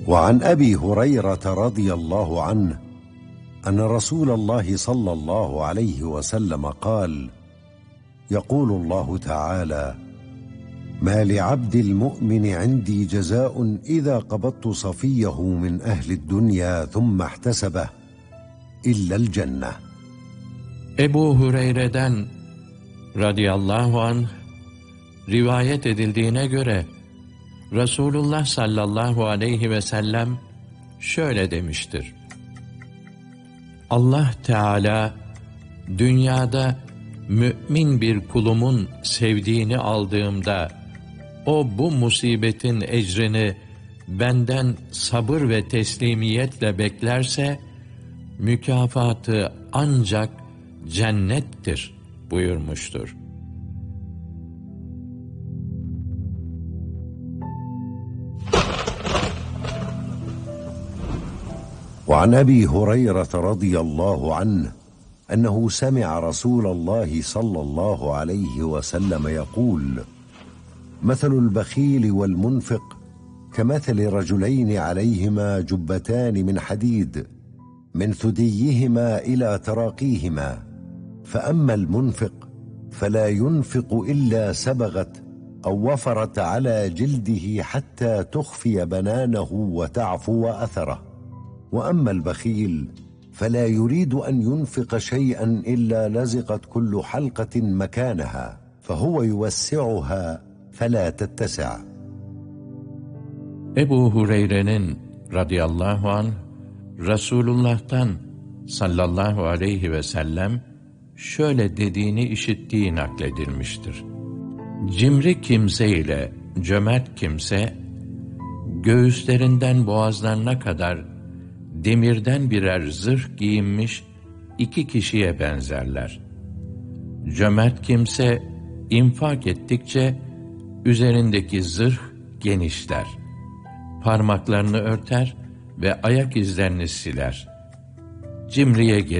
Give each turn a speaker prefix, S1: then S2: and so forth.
S1: وعن أبي هريرة رضي الله عنه أن رسول الله صلى الله عليه وسلم قال: يقول الله تعالى: ما لعبد المؤمن عندي جزاء إذا قبضت صفيه من أهل الدنيا ثم احتسبه إلا الجنة.
S2: Ebu Hureyre'den radıyallahu anh rivayet edildiğine göre Resulullah sallallahu aleyhi ve sellem şöyle demiştir: Allah Teala dünyada mümin bir kulumun sevdiğini aldığımda o bu musibetin ecrini benden sabır ve teslimiyetle beklerse mükafatı ancak cennettir buyurmuştur.
S1: وعن أبي هريرة رضي الله عنه أنه سمع رسول الله صلى الله عليه وسلم يقول: مثل البخيل والمنفق كمثل رجلين عليهما جبتان من حديد من ثديهما إلى تراقيهما، فأما المنفق فلا ينفق إلا سبغت أو وفرت على جلده حتى تخفي بنانه وتعفو أثره، وأما البخيل فلا يريد أن ينفق شيئا إلا لزقت كل حلقة مكانها فهو يوسعها فلا تتسع.
S2: Ebu Hureyre'nin radıyallahu anh Resulullah'tan sallallahu aleyhi ve sellem şöyle dediğini işittiği nakledilmiştir: Cimri kimse ile cömert kimse göğüslerinden boğazlarına kadar demirden birer zırh giyinmiş iki kişiye benzerler. Cömert kimse infak ettikçe üzerindeki zırh genişler, parmaklarını örter ve ayak izlerini siler. Cimriye